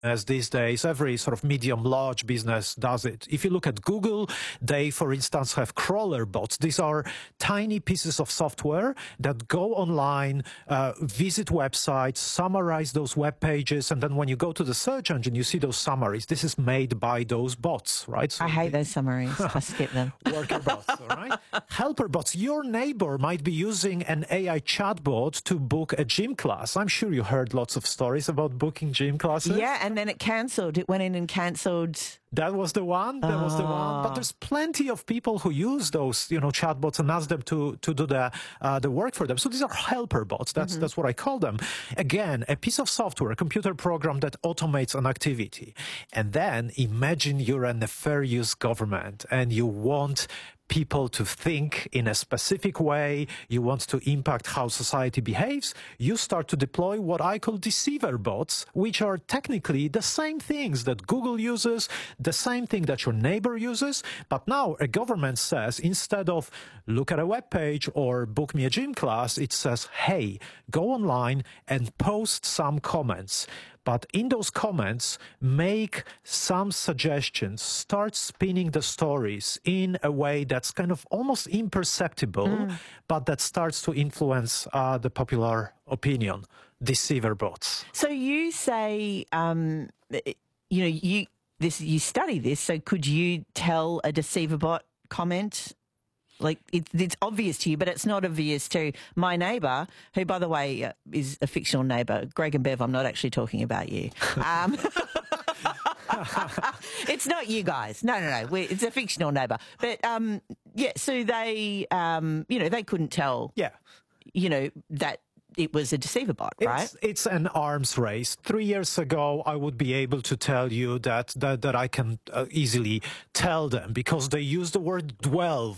As these days, every sort of medium, large business does it. If you look at Google, they, for instance, have crawler bots. These are tiny pieces of software that go online, visit websites, summarize those web pages, and then when you go to the search engine, you see those summaries. This is made by those bots, right? So I hate those summaries. I skip them. Worker bots, all right? Helper bots. Your neighbor might be using an AI chatbot to book a gym class. I'm sure you heard lots of stories about booking gym classes. Yeah, and then it cancelled. It went in and cancelled. That was the one. That was the one. But there's plenty of people who use those, chatbots and ask them to do the work for them. So these are helper bots. That's what I call them. Again, a piece of software, a computer program that automates an activity. And then imagine you're a nefarious government and you want people to think in a specific way, you want to impact how society behaves, you start to deploy what I call deceiver bots, which are technically the same things that Google uses, the same thing that your neighbor uses, but now a government says, instead of look at a web page or book me a gym class, it says, hey, go online and post some comments. But in those comments, make some suggestions, start spinning the stories in a way that's kind of almost imperceptible, but that starts to influence the popular opinion. Deceiver bots. So you say, you study this, so could you tell a deceiver bot comment? Like, it's obvious to you, but it's not obvious to my neighbour, who, by the way, is a fictional neighbour. Greg and Bev, I'm not actually talking about you. It's not you guys. No. It's a fictional neighbour. But, so they, they couldn't tell, that it was a deceiver bot, right? It's an arms race. 3 years ago, I would be able to tell you that I can easily tell them because they use the word dwell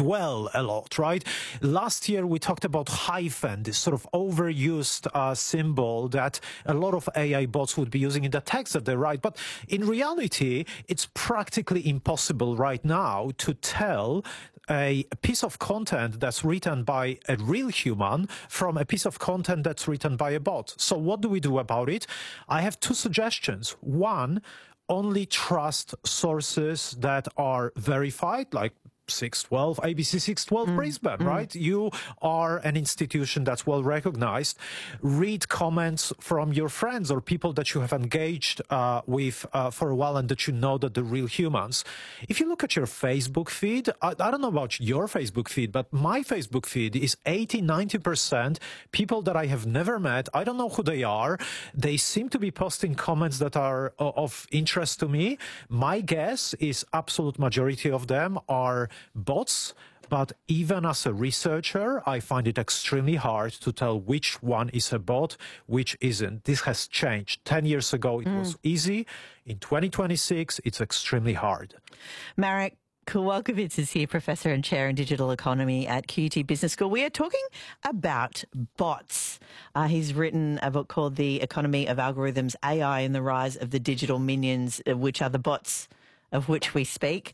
a lot, right? Last year, we talked about hyphen, this sort of overused symbol that a lot of AI bots would be using in the text that they write. But in reality, it's practically impossible right now to tell a piece of content that's written by a real human from a piece of content that's written by a bot. So what do we do about it? I have two suggestions. One, only trust sources that are verified, like 612, ABC 612 Brisbane, right? You are an institution that's well recognized. Read comments from your friends or people that you have engaged with for a while and that you know that they're real humans. If you look at your Facebook feed, I don't know about your Facebook feed, but my Facebook feed is 80-90% people that I have never met. I don't know who they are. They seem to be posting comments that are of interest to me. My guess is absolute majority of them are bots, but even as a researcher, I find it extremely hard to tell which one is a bot, which isn't. This has changed. 10 years ago, it was easy. In 2026, it's extremely hard. Marek Kowalkiewicz is here, Professor and Chair in Digital Economy at QUT Business School. We are talking about bots. He's written a book called The Economy of Algorithms, AI and the Rise of the Digital Minions, which are the bots of which we speak.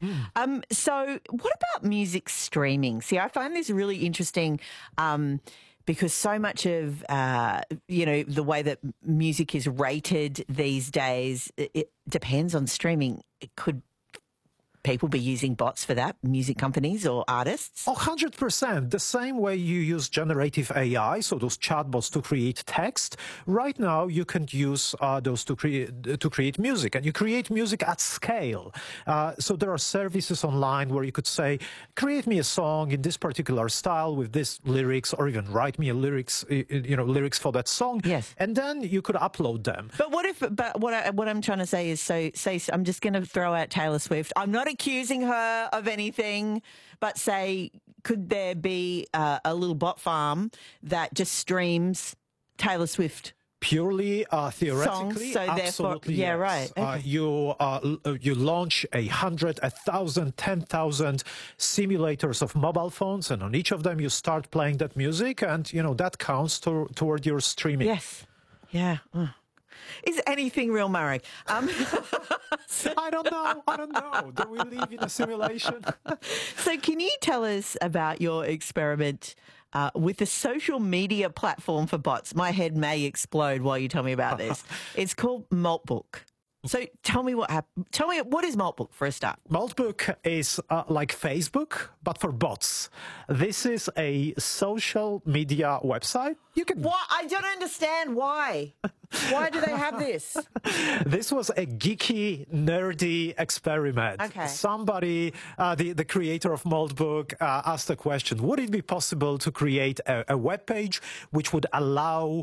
So what about music streaming? See, I find this really interesting because so much of, the way that music is rated these days, it depends on streaming. Could people be using bots for that, music companies or artists? 100%. The same way you use generative AI, so those chatbots to create text, right now you can use those to create music, and you create music at scale. So there are services online where you could say, create me a song in this particular style with this lyrics, or even write me a lyrics for that song. Yes. And then you could upload them. But what I'm trying to say is, say I'm just going to throw out Taylor Swift. I'm not accusing her of anything, but say, could there be a little bot farm that just streams Taylor Swift? Purely theoretically, songs, so absolutely, yeah, yes. right. Okay. You launch 100, 1,000, 10,000 simulators of mobile phones, and on each of them you start playing that music, and that counts toward your streaming. Yes, yeah. Is anything real, Marek? I don't know. Do we live in a simulation? So can you tell us about your experiment with the social media platform for bots? My head may explode while you tell me about this. It's called Maltbook. So tell me what happened. Tell me, what is Maltbook for a start? Maltbook is like Facebook, but for bots. This is a social media website. You can. What? I don't understand why. Why do they have this? This was a geeky, nerdy experiment. Okay. Somebody, the creator of Maltbook, asked a question: would it be possible to create a web page which would allow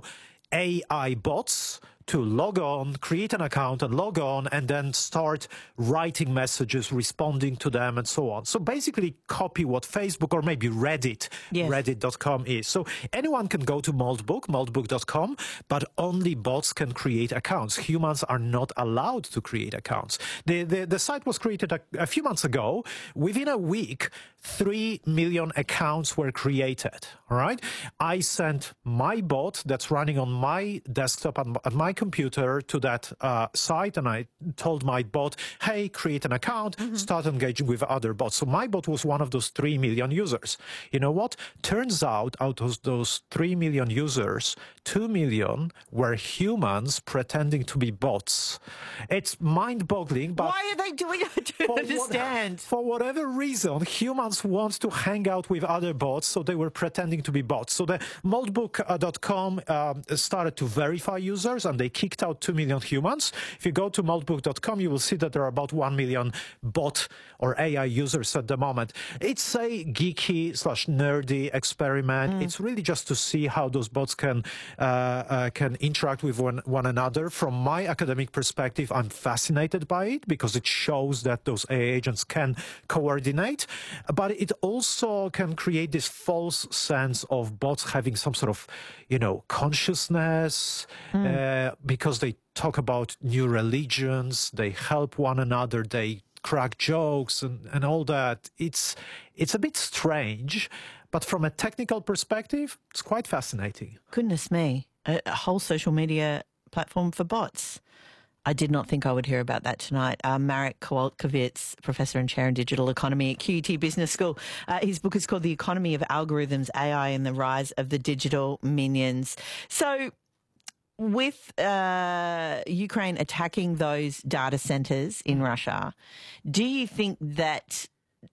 AI bots to log on, create an account and log on, and then start writing messages, responding to them, and so on. So basically copy what Facebook or maybe Reddit, Yes. Reddit.com is. So anyone can go to Maltbook, maltbook.com, but only bots can create accounts. Humans are not allowed to create accounts. The site was created a few months ago. Within a week, 3 million accounts were created. All right. I sent my bot that's running on my desktop at my computer to that site, and I told my bot, hey, create an account, start engaging with other bots. So my bot was one of those 3 million users. You know what? Turns out of those 3 million users, 2 million were humans pretending to be bots. It's mind-boggling, but Why are they doing it? I don't understand. for whatever reason, humans want to hang out with other bots, so they were pretending to be bots. So the Maltbook.com started to verify users, and they kicked out 2 million humans. If you go to Maltbook.com, you will see that there are about 1 million bot or AI users at the moment. It's a geeky / nerdy experiment. It's really just to see how those bots can interact with one another. From my academic perspective, I'm fascinated by it because it shows that those AI agents can coordinate, but it also can create this false sense of bots having some sort of, consciousness, because they talk about new religions, they help one another, they crack jokes and all that. It's a bit strange, but from a technical perspective, it's quite fascinating. Goodness me, a whole social media platform for bots. I did not think I would hear about that tonight. Marek Kowalkiewicz, Professor and Chair in Digital Economy at QUT Business School. His book is called The Economy of Algorithms, AI and the Rise of the Digital Minions. So with Ukraine attacking those data centers in Russia, do you think that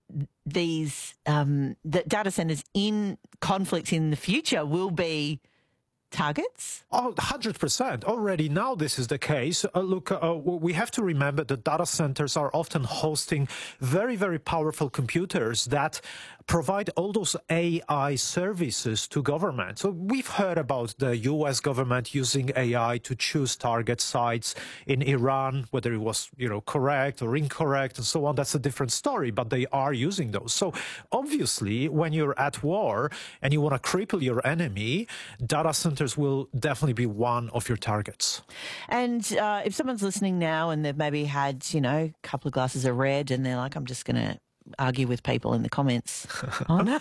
these that data centers in conflicts in the future will be targets? Oh, 100%. Already now this is the case. Look, we have to remember that data centers are often hosting very, very powerful computers that provide all those AI services to government. So we've heard about the US government using AI to choose target sites in Iran, whether it was, correct or incorrect and so on. That's a different story, but they are using those. So obviously, when you're at war and you want to cripple your enemy, data centers will definitely be one of your targets. And if someone's listening now and they've maybe had, a couple of glasses of red and they're like, I'm just going to argue with people in the comments. Oh, no.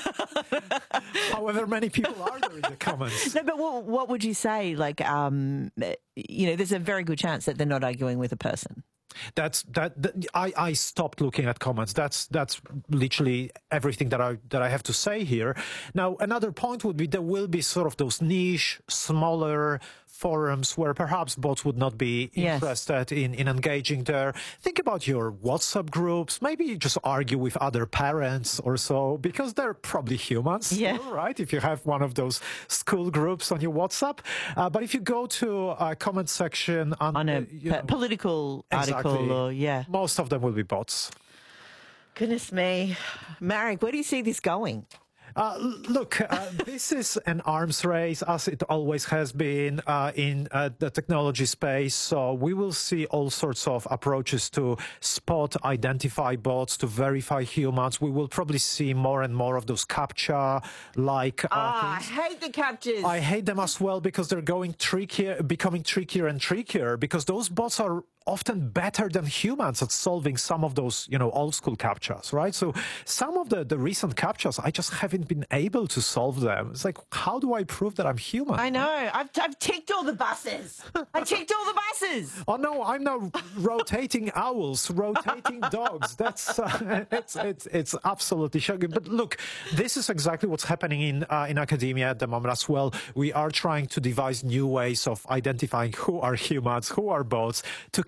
However many people are there in the comments. No, but what would you say? Like, there's a very good chance that they're not arguing with a person. I stopped looking at comments. That's literally everything that I have to say here. Now, another point would be there will be sort of those niche, smaller forums where perhaps bots would not be interested in engaging there. Think about your WhatsApp groups. Maybe you just argue with other parents or so, because they're probably humans, still, right? If you have one of those school groups on your WhatsApp. But if you go to a comment section on a political article, or most of them will be bots. Goodness me. Marek, where do you see this going? Look, this is an arms race, as it always has been in the technology space. So we will see all sorts of approaches to spot, identify bots, to verify humans. We will probably see more and more of those CAPTCHA-like I hate the captchas. I hate them as well, because they're becoming trickier and trickier, because those bots are often better than humans at solving some of those, old school CAPTCHAs, right? So some of the recent CAPTCHAs, I just haven't been able to solve them. It's like, how do I prove that I'm human? I know. I've ticked all the buses. I ticked all the buses. Oh no, I'm now rotating owls, rotating dogs. That's it's absolutely shocking. But look, this is exactly what's happening in academia at the moment as well. We are trying to devise new ways of identifying who are humans, who are bots, to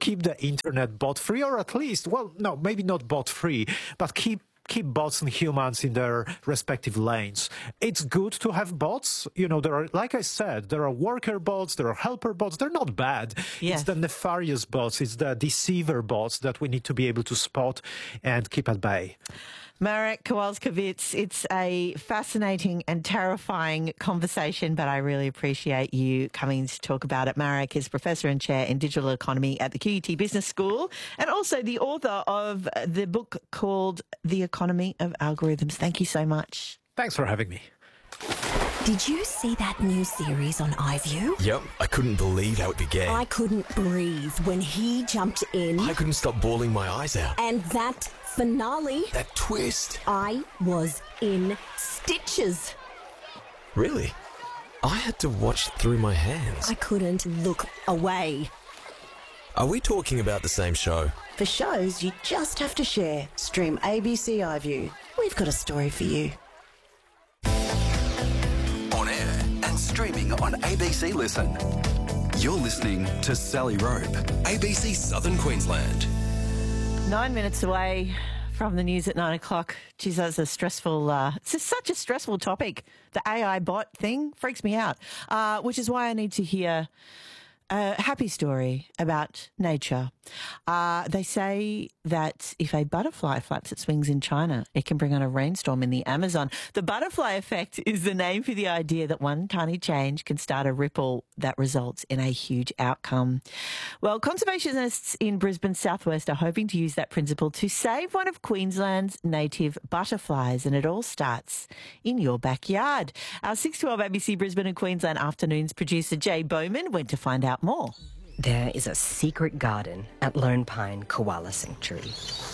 keep the internet bot free, or at least, well, no, maybe not bot free, but keep bots and humans in their respective lanes. It's good to have bots. You know, there are, like I said, there are worker bots, there are helper bots. They're not bad. Yes. It's the nefarious bots, it's the deceiver bots that we need to be able to spot and keep at bay. Marek Kowalkiewicz, it's a fascinating and terrifying conversation, but I really appreciate you coming to talk about it. Marek is Professor and Chair in Digital Economy at the QUT Business School and also the author of the book called The Economy of Algorithms. Thank you so much. Thanks for having me. Did you see that new series on iView? Yep, I couldn't believe how it began. I couldn't breathe when he jumped in. I couldn't stop bawling my eyes out. And that finale, That twist. I was in stitches. Really? I had to watch through my hands. I couldn't look away. Are we talking about the same show? For shows you just have to share, stream ABC iView. We've got a story for you. On air and streaming on ABC Listen. You're listening to Sally Rope, ABC Southern Queensland. 9 minutes away from the news at 9 o'clock. Geez, that's a stressful, it's just such a stressful topic. The AI bot thing freaks me out, which is why I need to hear a happy story about nature. They say that if a butterfly flaps its wings in China, it can bring on a rainstorm in the Amazon. The butterfly effect is the name for the idea that one tiny change can start a ripple that results in a huge outcome. Well, conservationists in Brisbane Southwest are hoping to use that principle to save one of Queensland's native butterflies, and it all starts in your backyard. Our 612 ABC Brisbane and Queensland Afternoons producer Jay Bowman went to find out more. There is a secret garden at Lone Pine Koala Sanctuary.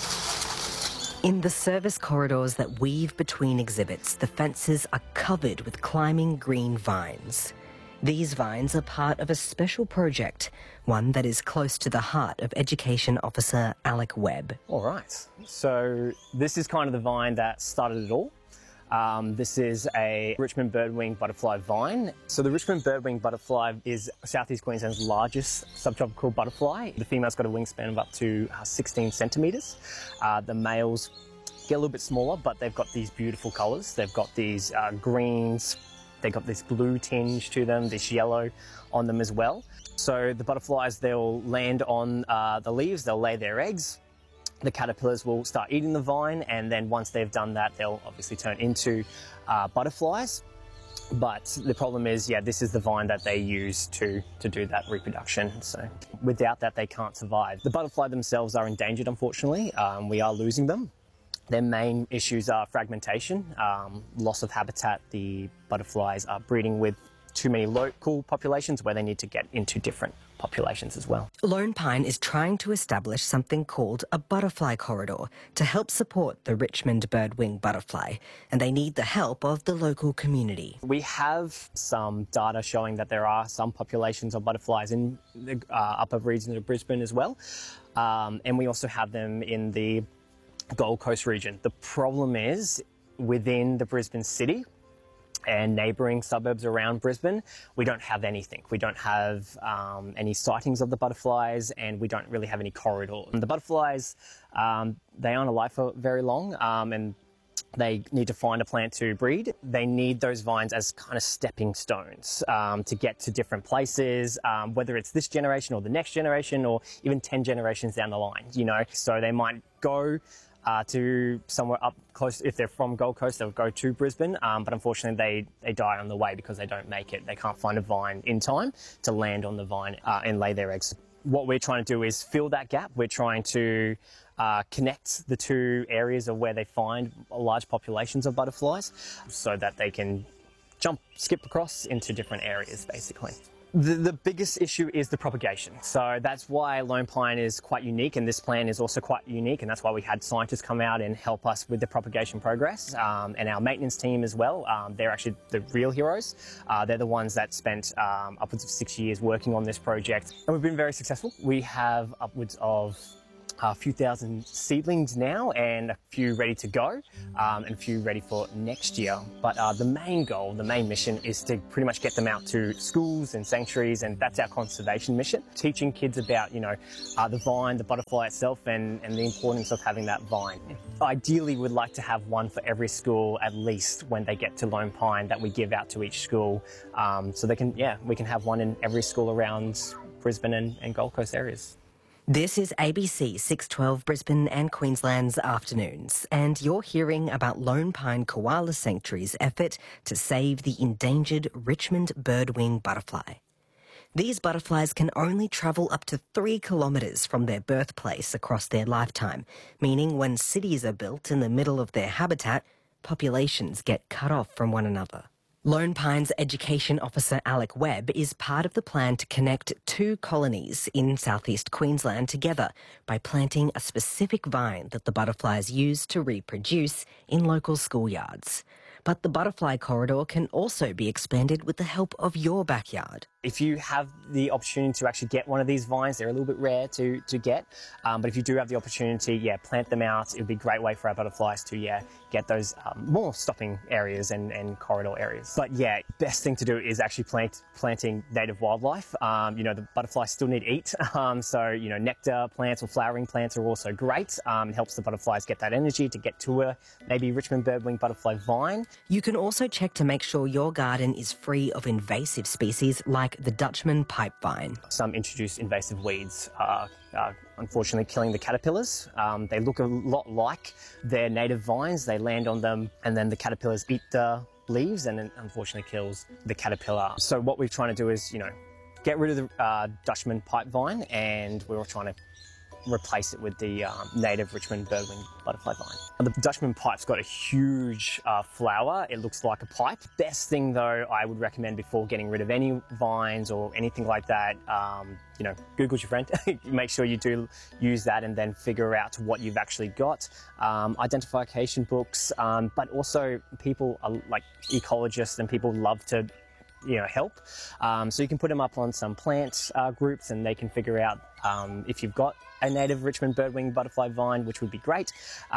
In the service corridors that weave between exhibits, the fences are covered with climbing green vines. These vines are part of a special project, one that is close to the heart of Education Officer Alec Webb. All right, so this is kind of the vine that started it all. This is a Richmond birdwing butterfly vine. So the Richmond birdwing butterfly is Southeast Queensland's largest subtropical butterfly. The female's got a wingspan of up to 16 centimetres. The males get a little bit smaller, but they've got these beautiful colours. They've got these greens, they've got this blue tinge to them, this yellow on them as well. So the butterflies, they'll land on the leaves, they'll lay their eggs. The caterpillars will start eating the vine, and then once they've done that, they'll obviously turn into butterflies. But the problem is, yeah, this is the vine that they use to do that reproduction. So without that, they can't survive. The butterfly themselves are endangered, unfortunately. We are losing them. Their main issues are fragmentation, loss of habitat. The butterflies are breeding with too many local populations where they need to get into different populations as well. Lone Pine is trying to establish something called a butterfly corridor to help support the Richmond birdwing butterfly, and they need the help of the local community. We have some data showing that there are some populations of butterflies in the upper regions of Brisbane as well, and we also have them in the Gold Coast region. The problem is within the Brisbane city and neighbouring suburbs around Brisbane, we don't have anything. We don't have any sightings of the butterflies, and we don't really have any corridor. And the butterflies, they aren't alive for very long, and they need to find a plant to breed. They need those vines as kind of stepping stones to get to different places, whether it's this generation or the next generation or even 10 generations down the line, you know. So they might go to somewhere up close. If they're from Gold Coast, they'll go to Brisbane, but unfortunately they die on the way because they don't make it. They can't find a vine in time to land on the vine and lay their eggs. What we're trying to do is fill that gap. We're trying to connect the two areas of where they find large populations of butterflies so that they can skip across into different areas, basically. The biggest issue is the propagation. So that's why Lone Pine is quite unique, and this plan is also quite unique, and that's why we had scientists come out and help us with the propagation progress, and our maintenance team as well. They're actually the real heroes. They're the ones that spent upwards of 6 years working on this project, and we've been very successful. We have upwards of a few thousand seedlings now and a few ready to go and a few ready for next year. But the main goal, the main mission is to pretty much get them out to schools and sanctuaries, and that's our conservation mission. Teaching kids about, the vine, the butterfly itself, and the importance of having that vine. Ideally, we'd like to have one for every school at least when they get to Lone Pine that we give out to each school. So we can have one in every school around Brisbane and Gold Coast areas. This is ABC 612 Brisbane and Queensland's Afternoons, and you're hearing about Lone Pine Koala Sanctuary's effort to save the endangered Richmond birdwing butterfly. These butterflies can only travel up to 3 kilometres from their birthplace across their lifetime, meaning when cities are built in the middle of their habitat, populations get cut off from one another. Lone Pine's Education Officer Alec Webb is part of the plan to connect 2 colonies in southeast Queensland together by planting a specific vine that the butterflies use to reproduce in local schoolyards. But the butterfly corridor can also be expanded with the help of your backyard. If you have the opportunity to actually get one of these vines, they're a little bit rare to get, but if you do have the opportunity, plant them out. It would be a great way for our butterflies to, get those more stopping areas and corridor areas. But best thing to do is actually planting native wildlife. The butterflies still need to eat, so, nectar plants or flowering plants are also great. It helps the butterflies get that energy to get to a maybe Richmond birdwing butterfly vine. You can also check to make sure your garden is free of invasive species like the Dutchman pipevine. Some introduced invasive weeds are unfortunately killing the caterpillars. They look a lot like their native vines. They land on them and then the caterpillars eat the leaves and it unfortunately kills the caterpillar. So what we're trying to do is, get rid of the Dutchman pipevine, and we're trying to replace it with the native Richmond birdwing butterfly vine. The Dutchman pipe's got a huge flower. It looks like a pipe. Best thing though, I would recommend before getting rid of any vines or anything like that, Google's your friend. Make sure you do use that and then figure out what you've actually got. Identification books, but also people are like ecologists and people love to help. So you can put them up on some plant groups and they can figure out if you've got a native Richmond birdwing butterfly vine, which would be great,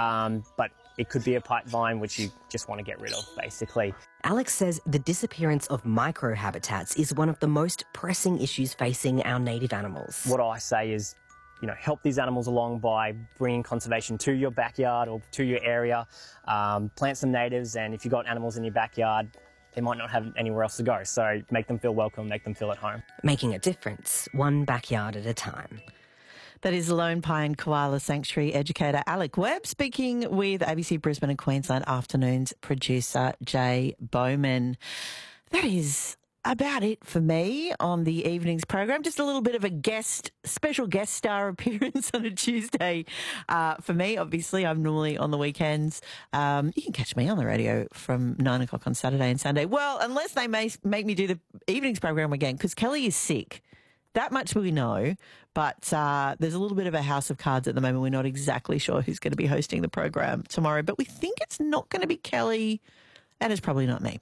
but it could be a pipe vine which you just want to get rid of, basically. Alex says the disappearance of microhabitats is one of the most pressing issues facing our native animals. What I say is, help these animals along by bringing conservation to your backyard or to your area, plant some natives, and if you've got animals in your backyard, they might not have anywhere else to go, so make them feel welcome, make them feel at home. Making a difference, one backyard at a time. That is Lone Pine Koala Sanctuary educator Alec Webb speaking with ABC Brisbane and Queensland Afternoons producer Jay Bowman. That is about it for me on the evening's program. Just a little bit of a special guest star appearance on a Tuesday for me. Obviously, I'm normally on the weekends. You can catch me on the radio from 9 o'clock on Saturday and Sunday. Well, unless they make me do the evening's program again, because Kelly is sick. That much we know, but there's a little bit of a house of cards at the moment. We're not exactly sure who's going to be hosting the program tomorrow, but we think it's not going to be Kelly, and it's probably not me.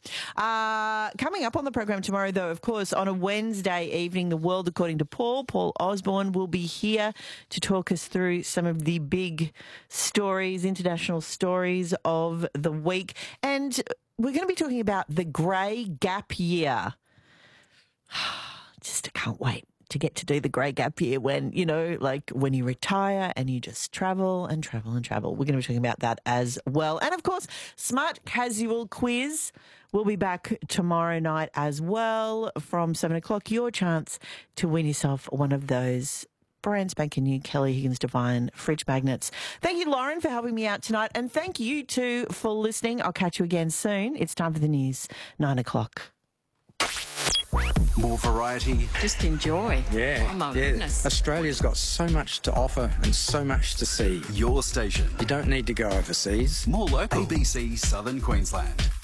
Coming up on the program tomorrow, though, of course, on a Wednesday evening, The World According to Paul Osborne will be here to talk us through some of the big stories, international stories of the week. And we're going to be talking about the grey gap year. Just can't wait to get to do the grey gap year when, when you retire and you just travel and travel and travel. We're going to be talking about that as well. And, of course, Smart Casual Quiz will be back tomorrow night as well from 7 o'clock. Your chance to win yourself one of those brand spanking new Kelly Higgins Divine fridge magnets. Thank you, Lauren, for helping me out tonight. And thank you, too, for listening. I'll catch you again soon. It's time for the news, 9 o'clock. More variety. Just enjoy. Yeah. Oh, my goodness. Australia's got so much to offer and so much to see. Your station. You don't need to go overseas. More local. ABC Southern Queensland.